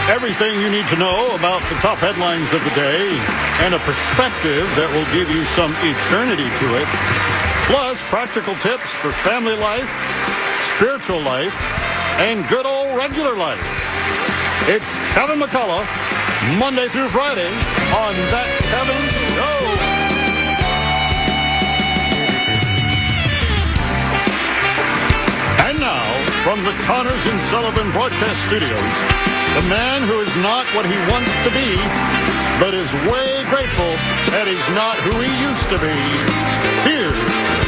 Everything you need to know about the top headlines of the day and a perspective that will give you some eternity to it. Plus, practical tips for family life, spiritual life, and good old regular life. It's Kevin McCullough, Monday through Friday on That Kevin Show. And now, from the Connors and Sullivan Broadcast Studios, the man who is not what he wants to be, but is way grateful that he's not who he used to be. Here's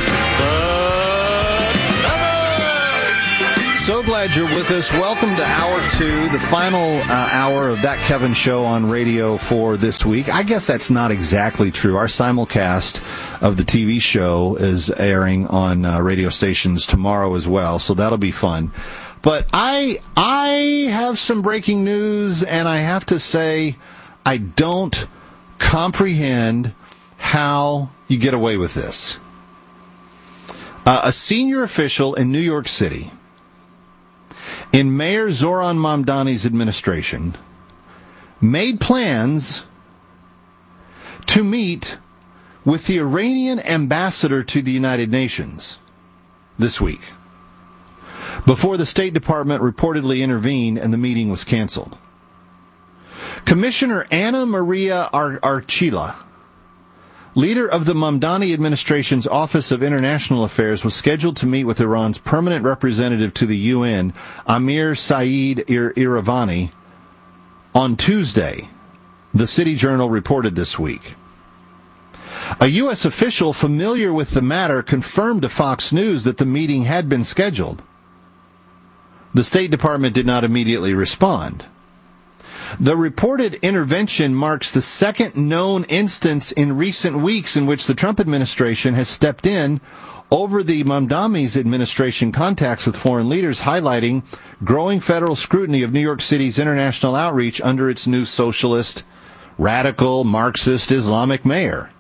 the Kevin! So glad you're with us. Welcome to Hour 2, the final hour of That Kevin Show on radio for this week. I guess that's not exactly true. Our simulcast of the TV show is airing on radio stations tomorrow as well, so that'll be fun. But I have some breaking news, and I have to say I don't comprehend how you get away with this. A senior official in New York City, in Mayor Zoran Mamdani's administration, made plans to meet with the Iranian ambassador to the United Nations this week, before the State Department reportedly intervened and the meeting was canceled. Commissioner Anna Maria Archila, leader of the Mamdani administration's Office of International Affairs, was scheduled to meet with Iran's permanent representative to the UN, Amir Saeed Iravani, on Tuesday, the City Journal reported this week. A U.S. official familiar with the matter confirmed to Fox News that the meeting had been scheduled. The State Department did not immediately respond. The reported intervention marks the second known instance in recent weeks in which the Trump administration has stepped in over the Mamdani's administration contacts with foreign leaders, highlighting growing federal scrutiny of New York City's international outreach under its new socialist, radical, Marxist, Islamic mayor.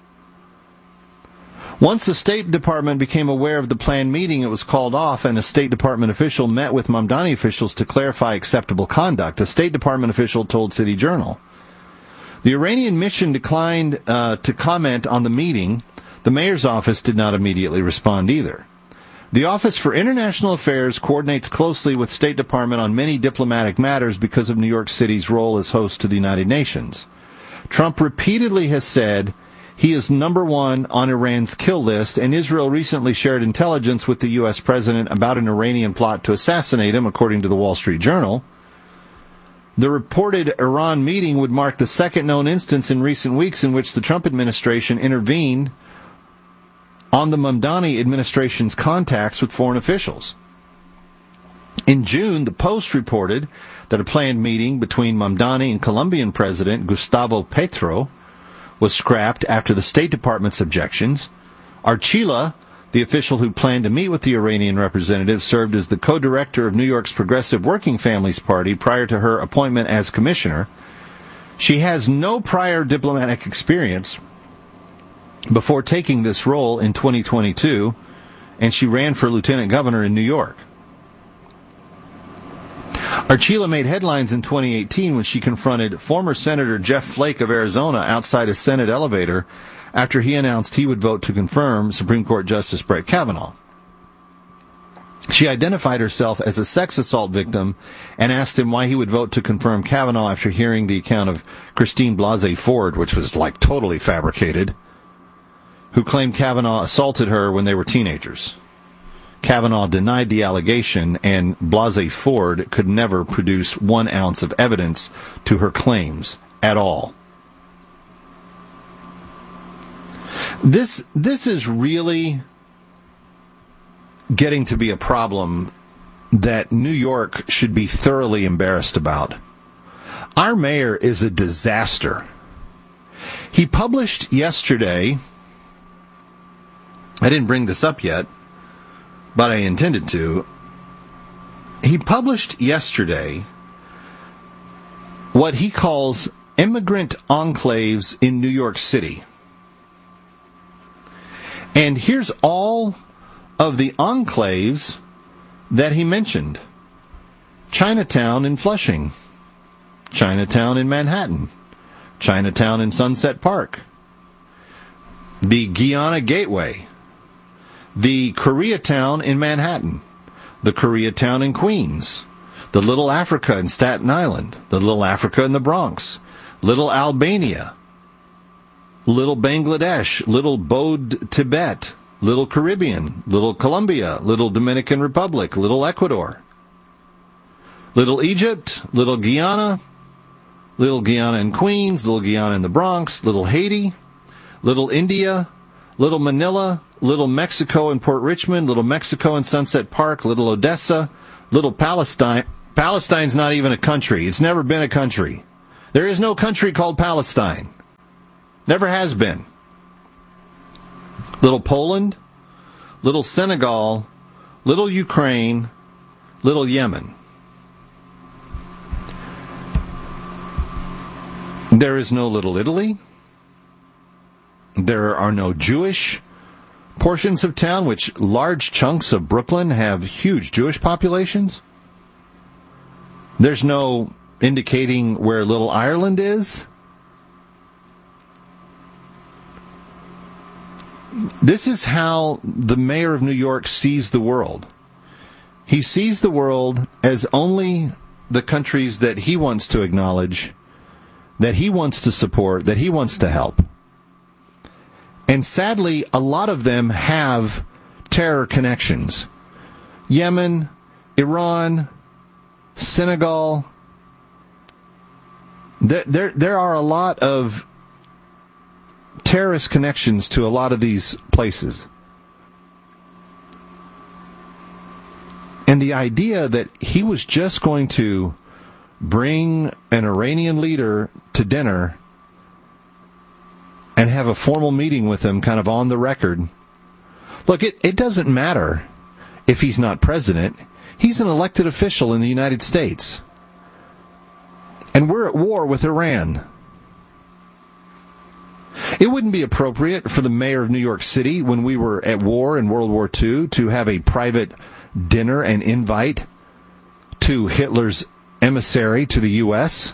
Once the State Department became aware of the planned meeting, it was called off, and a State Department official met with Mamdani officials to clarify acceptable conduct. A State Department official told City Journal. The Iranian mission declined to comment on the meeting. The mayor's office did not immediately respond either. The Office for International Affairs coordinates closely with State Department on many diplomatic matters because of New York City's role as host to the United Nations. Trump repeatedly has said he is number one on Iran's kill list, and Israel recently shared intelligence with the U.S. president about an Iranian plot to assassinate him, according to the Wall Street Journal. The reported Iran meeting would mark the second known instance in recent weeks in which the Trump administration intervened on the Mamdani administration's contacts with foreign officials. In June, the Post reported that a planned meeting between Mamdani and Colombian President Gustavo Petro was scrapped after the State Department's objections. Archila, the official who planned to meet with the Iranian representative, served as the co-director of New York's Progressive Working Families Party prior to her appointment as commissioner. She has no prior diplomatic experience before taking this role in 2022, and she ran for lieutenant governor in New York. Archila made headlines in 2018 when she confronted former Senator Jeff Flake of Arizona outside a Senate elevator after he announced he would vote to confirm Supreme Court Justice Brett Kavanaugh. She identified herself as a sex assault victim and asked him why he would vote to confirm Kavanaugh after hearing the account of Christine Blasey Ford, which was like totally fabricated, who claimed Kavanaugh assaulted her when they were teenagers. Kavanaugh denied the allegation, and Blasey Ford could never produce 1 ounce of evidence to her claims at all. This is really getting to be a problem that New York should be thoroughly embarrassed about. Our mayor is a disaster. He published yesterday, I didn't bring this up yet, but I intended to. He published yesterday what he calls immigrant enclaves in New York City. And here's all of the enclaves that he mentioned. Chinatown in Flushing, Chinatown in Manhattan, Chinatown in Sunset Park, the Guyana Gateway, the Koreatown in Manhattan, the Koreatown in Queens, the Little Africa in Staten Island, the Little Africa in the Bronx, Little Albania, Little Bangladesh, Little Bode Tibet, Little Caribbean, Little Colombia, Little Dominican Republic, Little Ecuador, Little Egypt, Little Guyana in Queens, Little Guyana in the Bronx, Little Haiti, Little India, Little Manila, Little Mexico in Port Richmond, Little Mexico in Sunset Park, Little Odessa, Little Palestine. Palestine's not even a country. It's never been a country. There is no country called Palestine. Never has been. Little Poland, Little Senegal, Little Ukraine, Little Yemen. There is no Little Italy. There are no Jewish portions of town, which large chunks of Brooklyn have huge Jewish populations. There's no indicating where Little Ireland is. This is how the mayor of New York sees the world. He sees the world as only the countries that he wants to acknowledge, that he wants to support, that he wants to help. And sadly, a lot of them have terror connections. Yemen, Iran, Senegal. There are a lot of terrorist connections to a lot of these places. And the idea that he was just going to bring an Iranian leader to dinner and have a formal meeting with him kind of on the record. Look, it doesn't matter if he's not president. He's an elected official in the United States. And we're at war with Iran. It wouldn't be appropriate for the mayor of New York City, when we were at war in World War II, to have a private dinner and invite to Hitler's emissary to the U.S.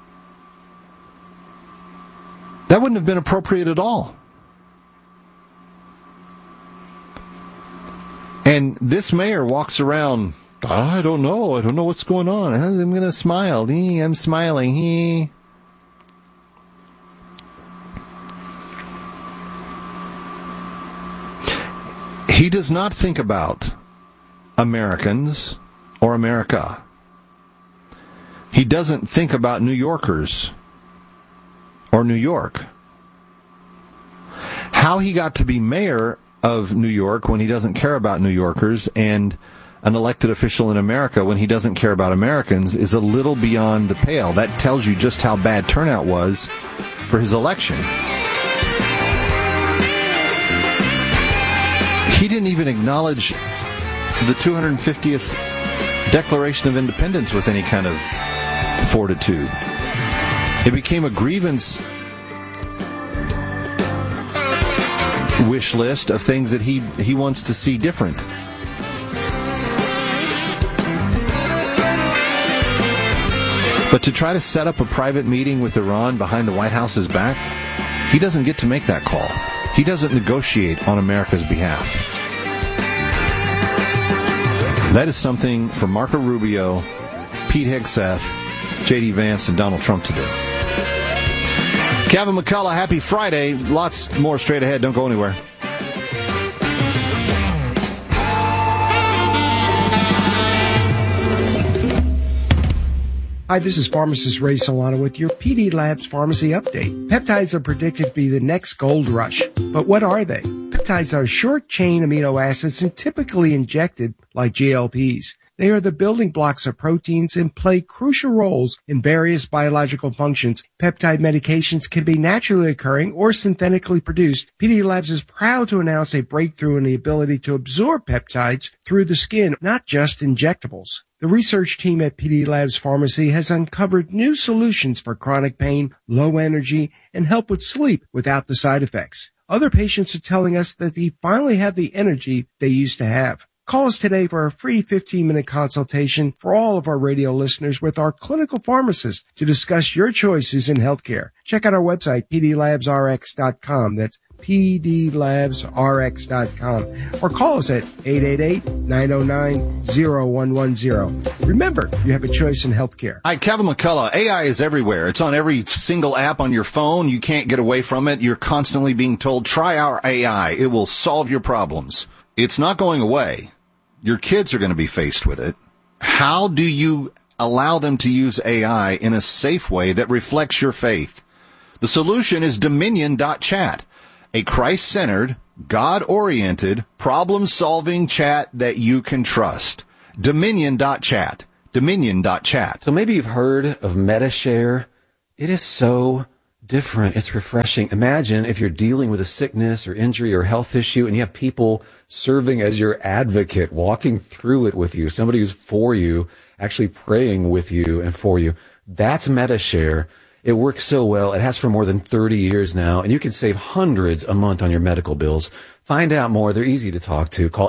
That wouldn't have been appropriate at all. And this mayor walks around, I don't know what's going on. I'm going to smile. I'm smiling. He does not think about Americans or America. He doesn't think about New Yorkers or New York. How he got to be mayor of New York when he doesn't care about New Yorkers, and an elected official in America when he doesn't care about Americans, is a little beyond the pale. That tells you just how bad turnout was for his election. He didn't even acknowledge the 250th Declaration of Independence with any kind of fortitude. It became a grievance wish list of things that he wants to see different. But to try to set up a private meeting with Iran behind the White House's back, he doesn't get to make that call. He doesn't negotiate on America's behalf. That is something for Marco Rubio, Pete Hegseth, J.D. Vance, and Donald Trump to do. Kevin McCullough, happy Friday. Lots more straight ahead. Don't go anywhere. Hi, this is pharmacist Ray Solano with your PD Labs Pharmacy Update. Peptides are predicted to be the next gold rush. But what are they? Peptides are short-chain amino acids and typically injected like GLPs. They are the building blocks of proteins and play crucial roles in various biological functions. Peptide medications can be naturally occurring or synthetically produced. PD Labs is proud to announce a breakthrough in the ability to absorb peptides through the skin, not just injectables. The research team at PD Labs Pharmacy has uncovered new solutions for chronic pain, low energy, and help with sleep without the side effects. Other patients are telling us that they finally have the energy they used to have. Call us today for a free 15-minute consultation for all of our radio listeners with our clinical pharmacist to discuss your choices in healthcare. Check out our website, pdlabsrx.com. That's pdlabsrx.com. Or call us at 888-909-0110. Remember, you have a choice in healthcare. Hi, Kevin McCullough. AI is everywhere. It's on every single app on your phone. You can't get away from it. You're constantly being told, try our AI. It will solve your problems. It's not going away. Your kids are going to be faced with it. How do you allow them to use AI in a safe way that reflects your faith? The solution is Dominion.chat, a Christ-centered, God-oriented, problem-solving chat that you can trust. Dominion.chat. Dominion.chat. So maybe you've heard of MetaShare. It is so different. It's refreshing. Imagine if you're dealing with a sickness or injury or health issue and you have people serving as your advocate, walking through it with you, somebody who's for you, actually praying with you and for you. That's MetaShare. It works so well. It has for more than 30 years now, and you can save hundreds a month on your medical bills. Find out more. They're easy to talk to. Call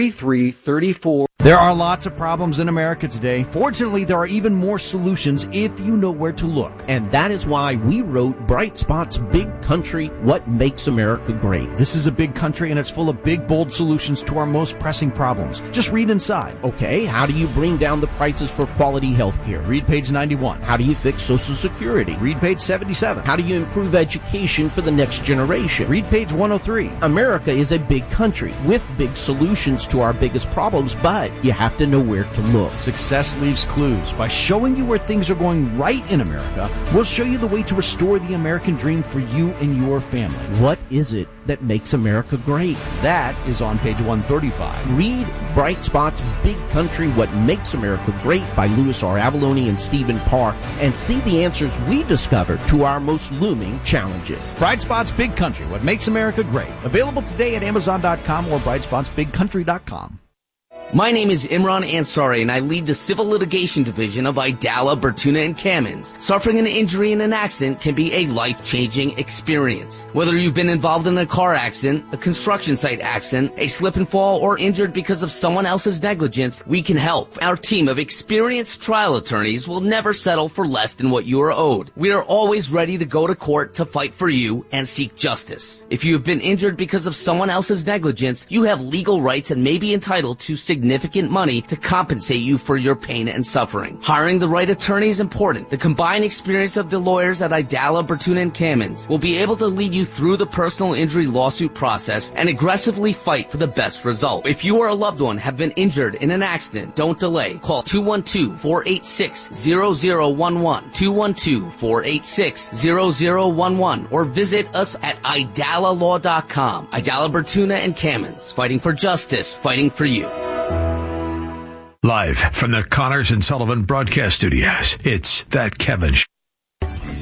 833-34. There are lots of problems in America today. Fortunately, there are even more solutions if you know where to look. And that is why we wrote Bright Spot's Big Country, What Makes America Great. This is a big country, and it's full of big, bold solutions to our most pressing problems. Just read inside. Okay, how do you bring down the prices for quality health care? Read page 91. How do you fix Social Security? Read page 77. How do you improve education for the next generation? Read page 103. America is a big country with big solutions to our biggest problems, but you have to know where to look. Success leaves clues. By showing you where things are going right in America, we'll show you the way to restore the American dream for you and your family. What is it that makes America great? That is on page 135. Read Bright Spot's Big Country, What Makes America Great by Louis R. Avalone and Stephen Parr, and see the answers we discovered to our most looming challenges. Bright Spot's Big Country, What Makes America Great. Available today at Amazon.com or BrightspotsBigCountry.com. My name is Imran Ansari, and I lead the Civil Litigation Division of Idala, Bertuna, and Kamins. Suffering an injury in an accident can be a life-changing experience. Whether you've been involved in a car accident, a construction site accident, a slip and fall, or injured because of someone else's negligence, we can help. Our team of experienced trial attorneys will never settle for less than what you are owed. We are always ready to go to court to fight for you and seek justice. If you have been injured because of someone else's negligence, you have legal rights and may be entitled to significant money to compensate you for your pain and suffering. Hiring the right attorney is important. The combined experience of the lawyers at Idala, Bertuna, and Kamins will be able to lead you through the personal injury lawsuit process and aggressively fight for the best result. If you or a loved one have been injured in an accident, don't delay. Call 212-486-0011, 212-486-0011, or visit us at idalalaw.com. Idala, Bertuna, and Kamins, fighting for justice, fighting for you. Live from the Connors and Sullivan Broadcast Studios, it's That Kevin Show.